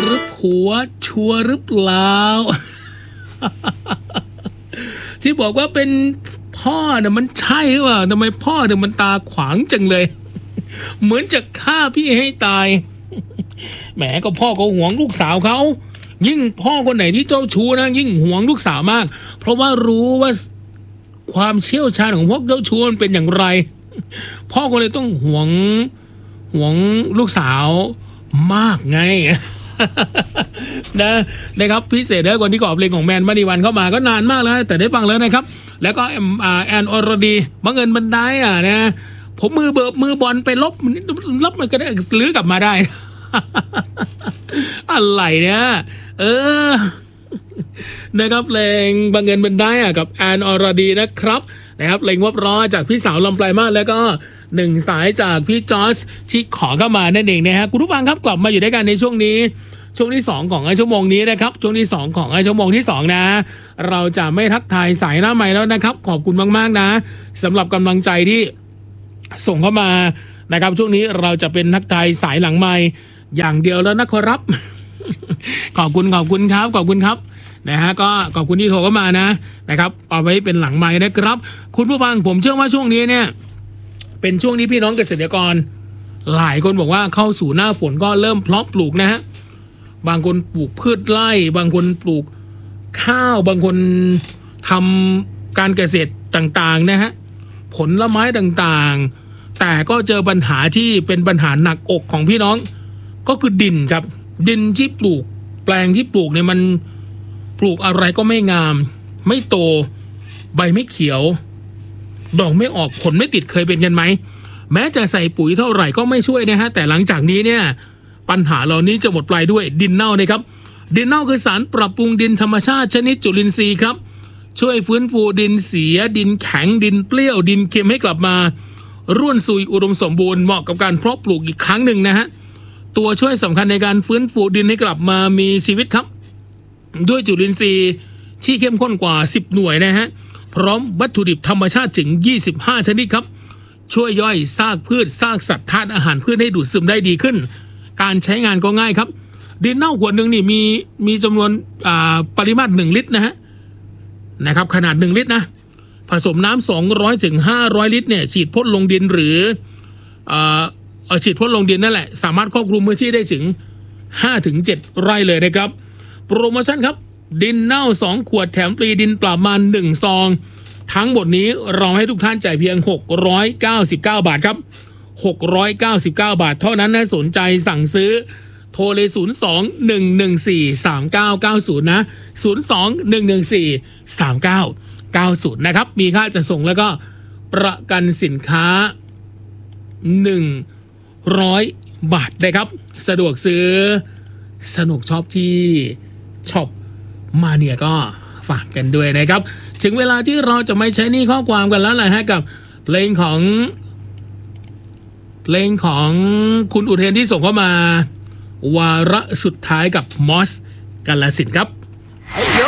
หรือผัวชัวร์หรือเปล่า ที่บอกว่าเป็นพ่อเนี่ยมันใช่หรือเปล่าทำไมพ่อเนี่ยมันตาขวางจังเลย เหมือนจะฆ่าพี่ให้ตาย แหมก็พ่อก็หวงลูกสาวเขายิ่งพ่อคนไหนที่เจ้าชู้นะยิ่งหวงลูกสาวมากเพราะว่ารู้ว่าความเชี่ยวชาญของพวกเจ้าชู้มันเป็นอย่างไร พ่อก็เลยต้องหวงลูกสาวมากไง นะครับพิเศษเด้อคนที่ขอเพลงของแมนมณีวันเข้ามาก็นานมากแล้วแต่ได้ฟังแล้วนะครับแล้วก็แอนอรดีบังเอิญบันไดนะผมมือบอลไปลบมันก็ได้ลื้อกลับมาได้ อะไรเนี่ยนะครับเพลงบังเอิญบันไดกับแอนอรดีนะครับเพลงวับร้อจากพี่สาวลำปลายมาแล้วก็หนึ่งสายจากพี่จอร์จที่ขอเข้ามานั่นเองนะฮะคุณผู้ฟังครับกลับมาอยู่ด้วยกันในช่วงนี้ช่วงที่2ของชั่วโมงนี้นะครับช่วงที่2ของชั่วโมงที่2นะเราจะไม่ทักทายสายหน้าใหม่แล้วนะครับขอบคุณมากๆนะสำหรับกำลังใจที่ส่งเข้ามานะครับช่วงนี้เราจะเป็นทักทายสายหลังใหม่อย่างเดียวแล้วนะครับ ขอบคุณครับนะฮะก็ขอบคุณที่โทรเข้ามานะครับเอาไว้เป็นหลังไมค์นะครับคุณผู้ฟังผมเชื่อว่าช่วงนี้เนี่ยเป็นช่วงที่พี่น้องเกษตรกรหลายคนบอกว่าเข้าสู่หน้าฝนก็เริ่มเพาะปลูกนะฮะบางคนปลูกพืชไร่บางคนปลูกข้าวบางคนทำการเกษตรต่างๆนะฮะผลไม้ต่างๆแต่ก็เจอปัญหาที่เป็นปัญหาหนักอกของพี่น้องก็คือดินครับดินที่ปลูกแปลงที่ปลูกเนี่ยมันปลูกอะไรก็ไม่งามไม่โตใบไม่เขียวดอกไม่ออกผลไม่ติดเคยเป็นกันไหมแม้จะใส่ปุ๋ยเท่าไหร่ก็ไม่ช่วยนะฮะแต่หลังจากนี้เนี่ยปัญหาเหล่านี้จะหมดไปด้วยดินเน่านะครับดินเน่าคือสารปรับปรุงดินธรรมชาติชนิดจุลินทรีย์ครับช่วยฟื้นฟูดินเสียดินแข็งดินเปรี้ยวดินเค็มให้กลับมาร่วนซุยอุดมสมบูรณ์เหมาะกับการเพาะปลูกอีกครั้งหนึ่งนะฮะตัวช่วยสำคัญในการฟื้นฟูดินให้กลับมามีชีวิตครับด้วยจุลินทรีย์ที่เข้มข้นกว่า10หน่วยนะฮะพร้อมวัตถุดิบธรรมชาติถึง25ชนิดครับช่วยย่อยซากพืชซากสัตว์ธาตุอาหารพืชให้ดูดซึมได้ดีขึ้นการใช้งานก็ง่ายครับดินเน่าขวดหนึ่งนี่มีจำนวนปริมาตร1ลิตรนะครับขนาด1ลิตรนะผสมน้ำ200 ถึง 500 ลิตรเนี่ยฉีดพ่นลงดินหรือฉีดพ่นลงดินนั่นแหละสามารถครอบคลุมพื้นที่ได้ถึง 5-7 ไร่เลยนะครับโปรโมชั่นครับดินเน่า2ขวดแถมฟรีดินปราบมาร1ซองทั้งหมดนี้เราให้ทุกท่านจ่ายเพียง699 บาทครับ699 บาทเท่านั้นนะสนใจสั่งซื้อโทรเลย02-114-3990นะ02-114-3990นะครับมีค่าจัดส่งแล้วก็ประกันสินค้า100 บาทนะครับสะดวกซื้อสนุกชอบที่ช็อปมาเนี่ยก็ฝากกันด้วยนะครับถึงเวลาที่เราจะไม่ใช้นี่ข้อความกันแล้วแหละฮะกับเพลงของคุณอุเทนที่ส่งเข้ามาวาระสุดท้ายกับมอสกาลสินธุ์ครับ